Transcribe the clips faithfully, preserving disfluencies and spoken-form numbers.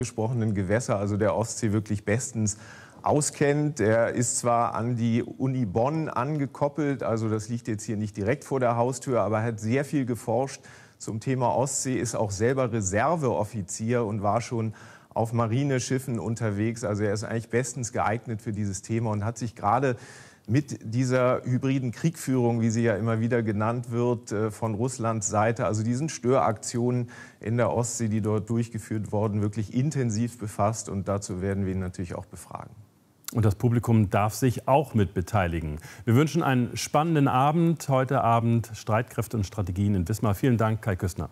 gesprochenen Gewässer, also der Ostsee, wirklich bestens auskennt. Er ist zwar an die Uni Bonn angekoppelt, also das liegt jetzt hier nicht direkt vor der Haustür, aber er hat sehr viel geforscht zum Thema Ostsee, ist auch selber Reserveoffizier und war schon auf Marineschiffen unterwegs. Also er ist eigentlich bestens geeignet für dieses Thema und hat sich gerade mit dieser hybriden Kriegführung, wie sie ja immer wieder genannt wird, von Russlands Seite, also diesen Störaktionen in der Ostsee, die dort durchgeführt wurden, wirklich intensiv befasst. Und dazu werden wir ihn natürlich auch befragen. Und das Publikum darf sich auch mit beteiligen. Wir wünschen einen spannenden Abend. Heute Abend Streitkräfte und Strategien in Wismar. Vielen Dank, Kai Küstner.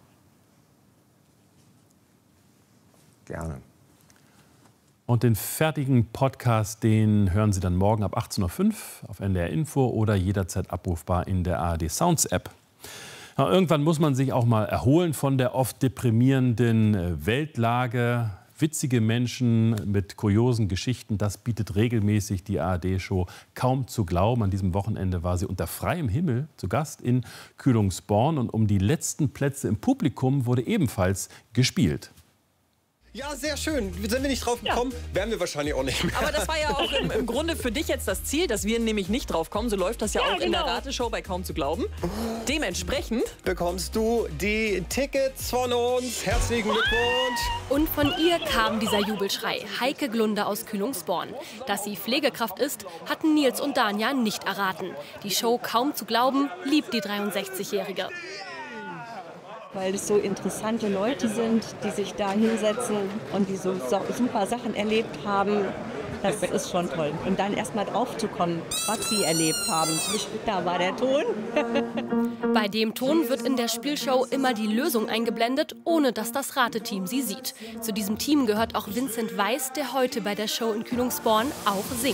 Gerne. Und den fertigen Podcast, den hören Sie dann morgen ab achtzehn Uhr fünf auf N D R Info oder jederzeit abrufbar in der A R D Sounds App. Ja, irgendwann muss man sich auch mal erholen von der oft deprimierenden Weltlage. Witzige Menschen mit kuriosen Geschichten, das bietet regelmäßig die A R D-Show Kaum zu glauben. An diesem Wochenende war sie unter freiem Himmel zu Gast in Kühlungsborn. Und um die letzten Plätze im Publikum wurde ebenfalls gespielt. Ja, sehr schön. Sind wir nicht drauf gekommen, ja. Wären wir wahrscheinlich auch nicht mehr. Aber das war ja auch im, im Grunde für dich jetzt das Ziel, dass wir nämlich nicht drauf kommen. So läuft das ja, ja auch genau. in der Rateshow bei Kaum zu glauben. Dementsprechend bekommst du die Tickets von uns. Herzlichen Glückwunsch. Und von ihr kam dieser Jubelschrei. Heike Glunde aus Kühlungsborn. Dass sie Pflegekraft ist, hatten Nils und Danja nicht erraten. Die Show Kaum zu glauben liebt die dreiundsechzigjährige. Weil es so interessante Leute sind, die sich da hinsetzen und die so super Sachen erlebt haben. Das ist schon toll. Und dann erst mal drauf zu kommen, was sie erlebt haben. Da war der Ton. Bei dem Ton wird in der Spielshow immer die Lösung eingeblendet, ohne dass das Rateteam sie sieht. Zu diesem Team gehört auch Vincent Weiss, der heute bei der Show in Kühlungsborn auch singt.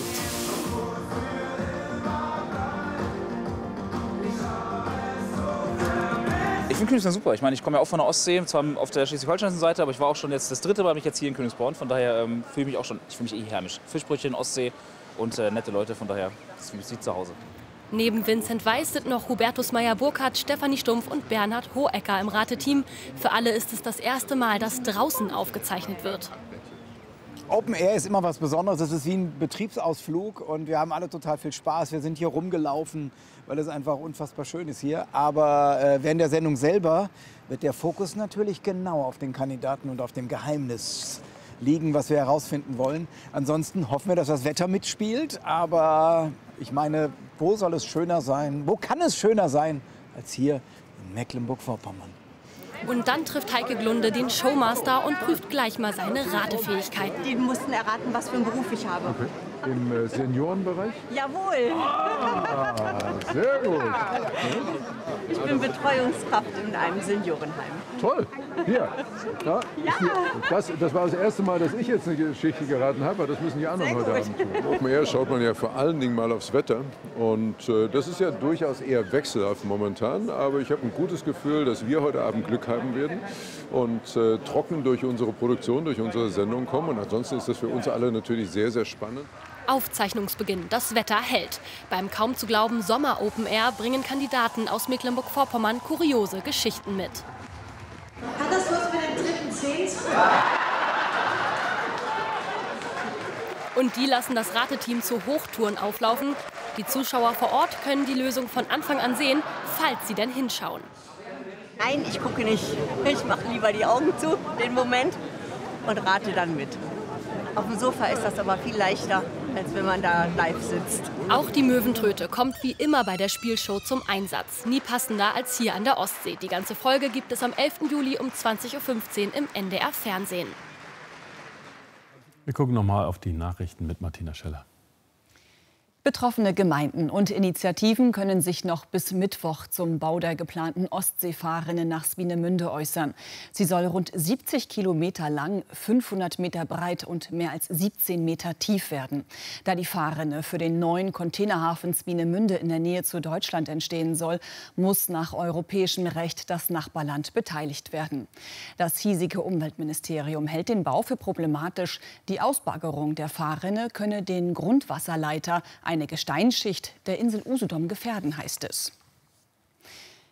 Ich finde Kühlungsborn super. Ich meine, ich komme ja auch von der Ostsee, zwar auf der schleswig-holsteinischen Seite, aber ich war auch schon jetzt das dritte Mal mich jetzt hier in Kühlungsborn. Von daher ähm, fühle ich mich auch schon, ich fühle mich eh heimisch. Fischbrötchen, Ostsee und äh, nette Leute, von daher ist es wie zu Hause. Neben Vincent Weiss sind noch Hubertus Meyer-Burkhardt, Stefanie Stumpf und Bernhard Hohecker im Rateteam. Für alle ist es das erste Mal, dass draußen aufgezeichnet wird. Open Air ist immer was Besonderes. Es ist wie ein Betriebsausflug und wir haben alle total viel Spaß. Wir sind hier rumgelaufen, weil es einfach unfassbar schön ist hier. Aber äh, während der Sendung selber wird der Fokus natürlich genau auf den Kandidaten und auf dem Geheimnis liegen, was wir herausfinden wollen. Ansonsten hoffen wir, dass das Wetter mitspielt. Aber ich meine, wo soll es schöner sein? Wo kann es schöner sein als hier in Mecklenburg-Vorpommern? Und dann trifft Heike Glunde den Showmaster und prüft gleich mal seine Ratefähigkeiten. Die mussten erraten, was für einen Beruf ich habe. Okay. Im äh, Seniorenbereich? Jawohl. Ah, sehr gut. Ich bin Betreuungskraft in einem Seniorenheim. Toll. Hier. Ja. Ja. Das, das war das erste Mal, dass ich jetzt eine Geschichte geraten habe, aber das müssen die anderen heute Abend tun. Open Air schaut man ja vor allen Dingen mal aufs Wetter. Und äh, das ist ja durchaus eher wechselhaft momentan. Aber ich habe ein gutes Gefühl, dass wir heute Abend Glück haben werden und äh, trocken durch unsere Produktion, durch unsere Sendung kommen. Und ansonsten ist das für uns alle natürlich sehr, sehr spannend. Aufzeichnungsbeginn. Das Wetter hält. Beim kaum zu glauben Sommer Open Air bringen Kandidaten aus Mecklenburg-Vorpommern kuriose Geschichten mit. Hat das was mit dem dritten Zehn zu tun? Und die lassen das Rateteam zu Hochtouren auflaufen. Die Zuschauer vor Ort können die Lösung von Anfang an sehen, falls sie denn hinschauen. Nein, ich gucke nicht. Ich mache lieber die Augen zu, den Moment, und rate dann mit. Auf dem Sofa ist das aber viel leichter, als wenn man da live sitzt. Auch die Möwentröte kommt wie immer bei der Spielshow zum Einsatz. Nie passender als hier an der Ostsee. Die ganze Folge gibt es am elften Juli um zwanzig Uhr fünfzehn im N D R Fernsehen. Wir gucken noch mal auf die Nachrichten mit Martina Scheller. Betroffene Gemeinden und Initiativen können sich noch bis Mittwoch zum Bau der geplanten Ostseefahrrinne nach Swinemünde äußern. Sie soll rund siebzig Kilometer lang, fünfhundert Meter breit und mehr als siebzehn Meter tief werden. Da die Fahrrinne für den neuen Containerhafen Swinemünde in der Nähe zu Deutschland entstehen soll, muss nach europäischem Recht das Nachbarland beteiligt werden. Das hiesige Umweltministerium hält den Bau für problematisch. Die Ausbaggerung der Fahrrinne könne den Grundwasserleiter, eine Gesteinsschicht der Insel Usedom, gefährden, heißt es.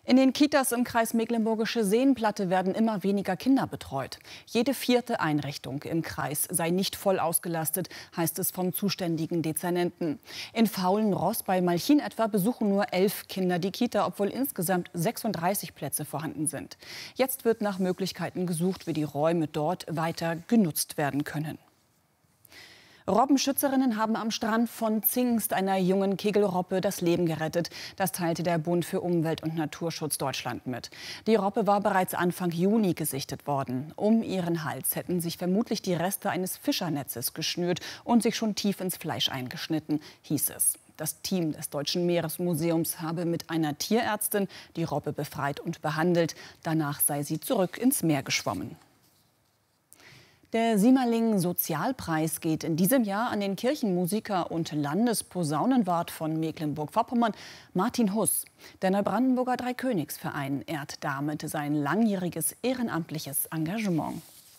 In den Kitas im Kreis Mecklenburgische Seenplatte werden immer weniger Kinder betreut. Jede vierte Einrichtung im Kreis sei nicht voll ausgelastet, heißt es vom zuständigen Dezernenten. In Faulenross bei Malchin etwa besuchen nur elf Kinder die Kita, obwohl insgesamt sechsunddreißig Plätze vorhanden sind. Jetzt wird nach Möglichkeiten gesucht, wie die Räume dort weiter genutzt werden können. Robbenschützerinnen haben am Strand von Zingst einer jungen Kegelrobbe das Leben gerettet. Das teilte der Bund für Umwelt und Naturschutz Deutschland mit. Die Robbe war bereits Anfang Juni gesichtet worden. Um ihren Hals hätten sich vermutlich die Reste eines Fischernetzes geschnürt und sich schon tief ins Fleisch eingeschnitten, hieß es. Das Team des Deutschen Meeresmuseums habe mit einer Tierärztin die Robbe befreit und behandelt. Danach sei sie zurück ins Meer geschwommen. Der Simerling-Sozialpreis geht in diesem Jahr an den Kirchenmusiker und Landesposaunenwart von Mecklenburg-Vorpommern, Martin Huss. Der Neubrandenburger Dreikönigsverein ehrt damit sein langjähriges ehrenamtliches Engagement.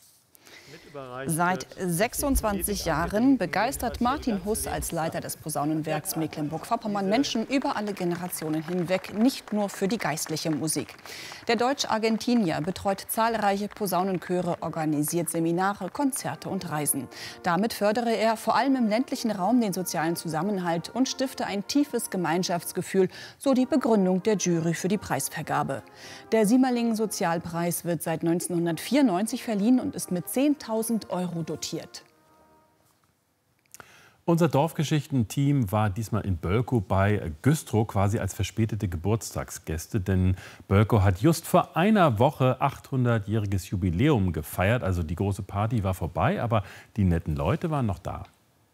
Seit sechsundzwanzig Jahren begeistert Martin Huss als Leiter des Posaunenwerks Mecklenburg-Vorpommern Menschen über alle Generationen hinweg, nicht nur für die geistliche Musik. Der Deutsch-Argentinier betreut zahlreiche Posaunenchöre, organisiert Seminare, Konzerte und Reisen. Damit fördere er vor allem im ländlichen Raum den sozialen Zusammenhalt und stifte ein tiefes Gemeinschaftsgefühl, so die Begründung der Jury für die Preisvergabe. Der Simerling-Sozialpreis wird seit neunzehnhundertvierundneunzig verliehen und ist mit zehntausend Euro dotiert. Unser Dorfgeschichten-Team war diesmal in Bölkow bei Güstrow quasi als verspätete Geburtstagsgäste. Denn Bölkow hat just vor einer Woche achthundertjähriges Jubiläum gefeiert. Also die große Party war vorbei, aber die netten Leute waren noch da.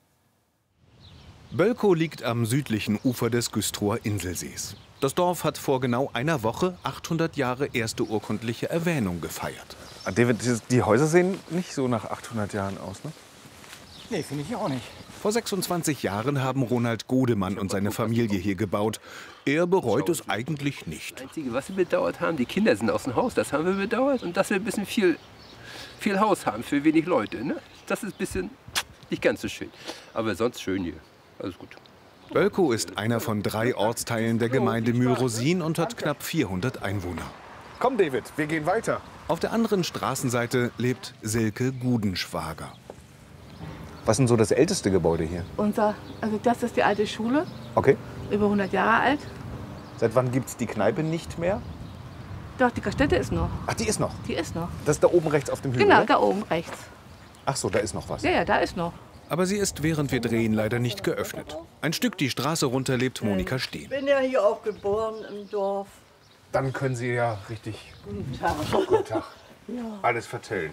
Bölkow liegt am südlichen Ufer des Güstrower Inselsees. Das Dorf hat vor genau einer Woche achthundert Jahre erste urkundliche Erwähnung gefeiert. David, die Häuser sehen nicht so nach achthundert Jahren aus, ne? Nee, finde ich auch nicht. Vor sechsundzwanzig Jahren haben Ronald Godemann und seine Familie hier gebaut. Er bereut es eigentlich nicht. Das Einzige, was wir bedauert haben, die Kinder sind aus dem Haus, das haben wir bedauert. Und dass wir ein bisschen viel, viel Haus haben für wenig Leute. Ne? Das ist ein bisschen nicht ganz so schön. Aber sonst schön hier. Alles gut. Bölkow ist einer von drei Ortsteilen der Gemeinde Mühlrosin und hat knapp vierhundert Einwohner. Komm, David, wir gehen weiter. Auf der anderen Straßenseite lebt Silke Gudenschwager. Was ist denn so das älteste Gebäude hier? Unser, also das ist die alte Schule, Okay. über hundert Jahre alt. Seit wann gibt es die Kneipe nicht mehr? Doch, die Gaststätte ist noch. Ach, die ist noch? Die ist noch. Das ist da oben rechts auf dem Hügel? Genau, ne? da oben rechts. Ach so, da ist noch was. Ja, ja, da ist noch. Aber sie ist, während wir drehen, leider nicht geöffnet. Ein Stück die Straße runter lebt Monika Steen. Ich bin ja hier auch geboren im Dorf. Dann können Sie ja richtig Guten Tag. Guten Tag. Ja. alles vertellen.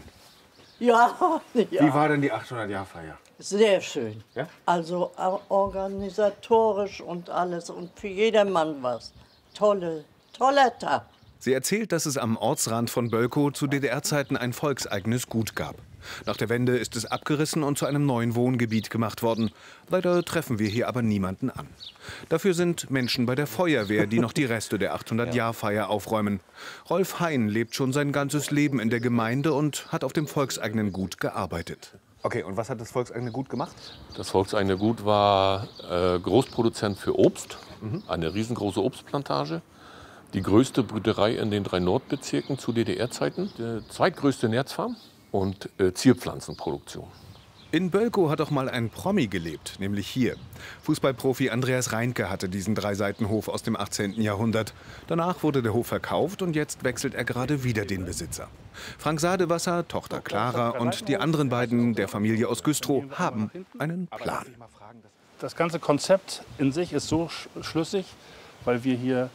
Ja, ja. Wie war denn die achthundert-Jahr-Feier? Sehr schön. Ja? Also organisatorisch und alles und für jedermann was. Tolle, toller Tag. Sie erzählt, dass es am Ortsrand von Bölkow zu D D R-Zeiten ein volkseigenes Gut gab. Nach der Wende ist es abgerissen und zu einem neuen Wohngebiet gemacht worden. Leider treffen wir hier aber niemanden an. Dafür sind Menschen bei der Feuerwehr, die noch die Reste der achthundert-Jahr-Feier aufräumen. Rolf Hein lebt schon sein ganzes Leben in der Gemeinde und hat auf dem volkseigenen Gut gearbeitet. Okay, und was hat das volkseigene Gut gemacht? Das volkseigene Gut war äh, Großproduzent für Obst, mhm. eine riesengroße Obstplantage. Die größte Brüterei in den drei Nordbezirken zu D D R-Zeiten. Die zweitgrößte Nerzfarm und äh, Zierpflanzenproduktion. In Bölkow hat auch mal ein Promi gelebt, nämlich hier. Fußballprofi Andreas Reinke hatte diesen Dreiseitenhof aus dem achtzehnten Jahrhundert. Danach wurde der Hof verkauft und jetzt wechselt er gerade wieder den Besitzer. Frank Sadewasser, Tochter Clara und die anderen beiden der Familie aus Güstrow haben einen Plan. Das ganze Konzept in sich ist so sch schlüssig, weil wir hier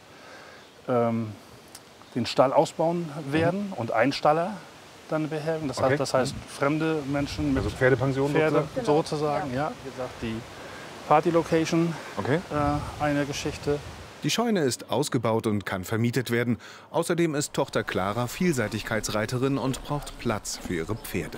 ähm, den Stall ausbauen werden mhm. und Einstaller dann beherbergen. Das, okay. heißt, das heißt fremde Menschen mit also Pferdepension Pferde sozusagen? sozusagen. Ja. Wie gesagt, die Party-Location, okay. äh, eine Geschichte. Die Scheune ist ausgebaut und kann vermietet werden. Außerdem ist Tochter Clara Vielseitigkeitsreiterin und braucht Platz für ihre Pferde.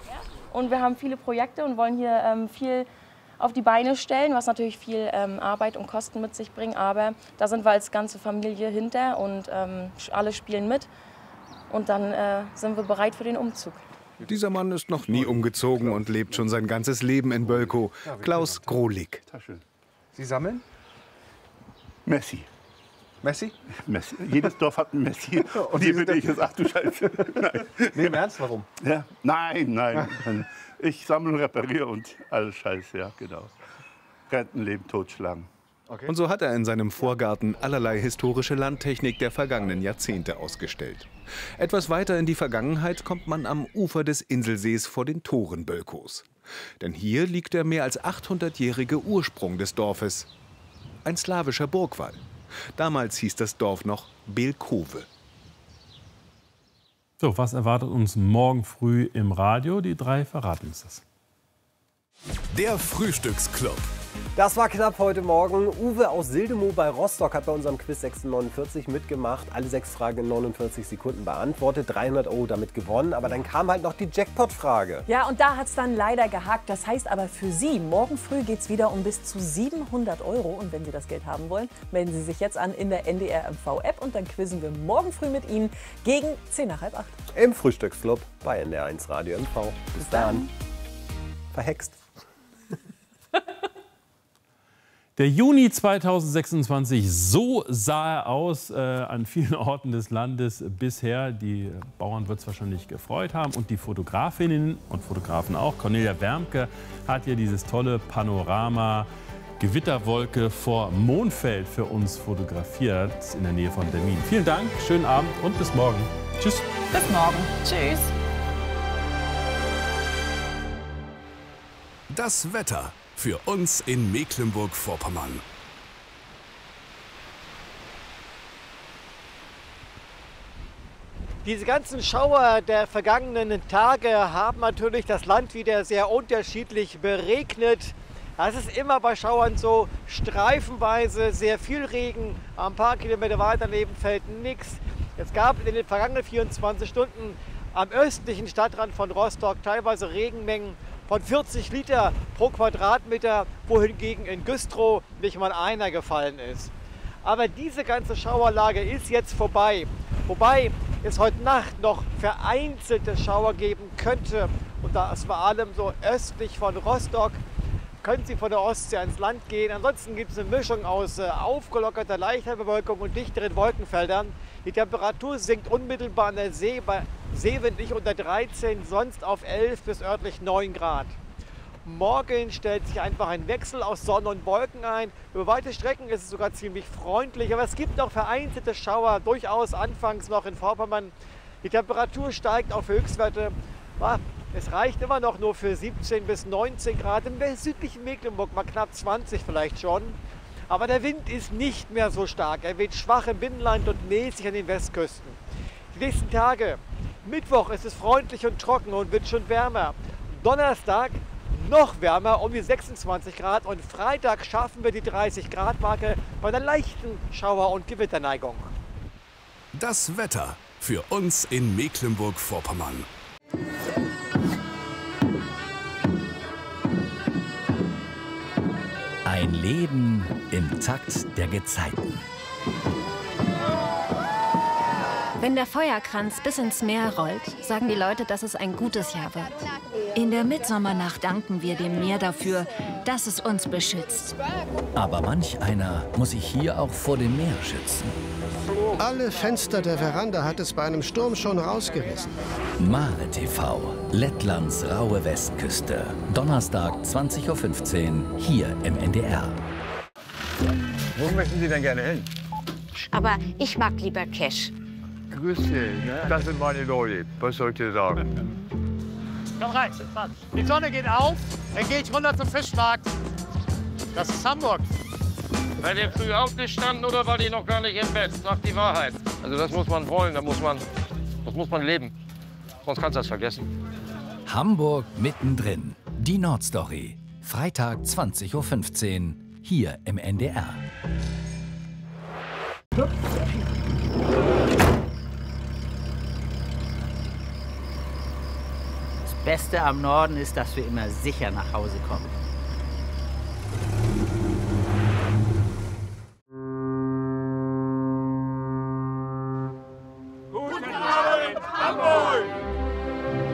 Und wir haben viele Projekte und wollen hier ähm, viel auf die Beine stellen, was natürlich viel ähm, Arbeit und Kosten mit sich bringt. Aber da sind wir als ganze Familie hinter und ähm, alle spielen mit. Und dann äh, sind wir bereit für den Umzug. Dieser Mann ist noch nie umgezogen und lebt schon sein ganzes Leben in Bölkow. Klaus Grohlig. Sie sammeln? Messi. Messi? Messi. Jedes Dorf hat einen Messi. Und die bin ich jetzt, ach du Scheiße. Nein. Nee, im Ernst, warum? Ja. Nein, nein. Ich sammle und repariere und alles Scheiße, ja, genau. Rentenleben totschlagen. Okay. Und so hat er in seinem Vorgarten allerlei historische Landtechnik der vergangenen Jahrzehnte ausgestellt. Etwas weiter in die Vergangenheit kommt man am Ufer des Inselsees vor den Toren Bölkows. Denn hier liegt der mehr als achthundertjährige Ursprung des Dorfes. Ein slawischer Burgwall. Damals hieß das Dorf noch Belkowe. So, was erwartet uns morgen früh im Radio? Die drei verraten uns das. Der Frühstücksclub. Das war knapp heute Morgen. Uwe aus Sildemow bei Rostock hat bei unserem Quiz sechzehnhundertneunundvierzig mitgemacht. Alle sechs Fragen in neunundvierzig Sekunden beantwortet. dreihundert Euro damit gewonnen. Aber dann kam halt noch die Jackpot-Frage. Ja, und da hat es dann leider gehakt. Das heißt aber für Sie, morgen früh geht es wieder um bis zu siebenhundert Euro. Und wenn Sie das Geld haben wollen, melden Sie sich jetzt an in der N D R M V-App. Und dann quizzen wir morgen früh mit Ihnen gegen zehn nach halb acht. Im Frühstücksclub bei N D R eins Radio M V. Bis dann. Verhext. Der Juni zweitausendsechsundzwanzig, so sah er aus äh, an vielen Orten des Landes bisher. Die Bauern wird es wahrscheinlich gefreut haben und die Fotografinnen und Fotografen auch. Cornelia Wermke hat hier dieses tolle Panorama Gewitterwolke vor Monfeld für uns fotografiert in der Nähe von Demmin. Vielen Dank, schönen Abend und bis morgen. Tschüss. Bis morgen. Tschüss. Das Wetter für uns in Mecklenburg-Vorpommern. Diese ganzen Schauer der vergangenen Tage haben natürlich das Land wieder sehr unterschiedlich beregnet. Es ist immer bei Schauern so, streifenweise sehr viel Regen, ein paar Kilometer weiter daneben fällt nichts. Es gab in den vergangenen vierundzwanzig Stunden am östlichen Stadtrand von Rostock teilweise Regenmengen von vierzig Liter pro Quadratmeter, wohingegen in Güstrow nicht mal einer gefallen ist. Aber diese ganze Schauerlage ist jetzt vorbei. Wobei es heute Nacht noch vereinzelte Schauer geben könnte. Und da ist vor allem so östlich von Rostock, können Sie von der Ostsee ans Land gehen. Ansonsten gibt es eine Mischung aus äh, aufgelockerter leichter Bewölkung und dichteren Wolkenfeldern. Die Temperatur sinkt unmittelbar an der See bei Seewind nicht unter dreizehn, sonst auf elf bis örtlich neun Grad. Morgen stellt sich einfach ein Wechsel aus Sonne und Wolken ein. Über weite Strecken ist es sogar ziemlich freundlich, aber es gibt noch vereinzelte Schauer, durchaus anfangs noch in Vorpommern. Die Temperatur steigt auf Höchstwerte. Es reicht immer noch nur für siebzehn bis neunzehn Grad, im südlichen Mecklenburg mal knapp zwanzig vielleicht schon. Aber der Wind ist nicht mehr so stark. Er weht schwach im Binnenland und mäßig an den Westküsten. Die nächsten Tage, Mittwoch ist es freundlich und trocken und wird schon wärmer. Donnerstag noch wärmer, um die sechsundzwanzig Grad. Und Freitag schaffen wir die dreißig Grad Marke bei einer leichten Schauer- und Gewitterneigung. Das Wetter für uns in Mecklenburg-Vorpommern. Ein Leben im Takt der Gezeiten. Wenn der Feuerkranz bis ins Meer rollt, sagen die Leute, dass es ein gutes Jahr wird. In der Mitsommernacht danken wir dem Meer dafür, dass es uns beschützt. Aber manch einer muss sich hier auch vor dem Meer schützen. Alle Fenster der Veranda hat es bei einem Sturm schon rausgerissen. Mare T V, Lettlands raue Westküste. Donnerstag zwanzig Uhr fünfzehn, hier im N D R. Wo möchten Sie denn gerne hin? Aber ich mag lieber Cash. Grüß Sie, das sind meine Leute. Was soll ich dir sagen? Komm rein, die Sonne geht auf, dann gehe ich runter zum Fischmarkt. Das ist Hamburg. Seid ihr früh aufgestanden oder war die noch gar nicht im Bett? Sagt die Wahrheit. Also das muss man wollen, das muss man, das muss man leben. Sonst kannst du das vergessen. Hamburg mittendrin. Die Nordstory. Freitag zwanzig Uhr fünfzehn. Hier im N D R. Das Beste am Norden ist, dass wir immer sicher nach Hause kommen.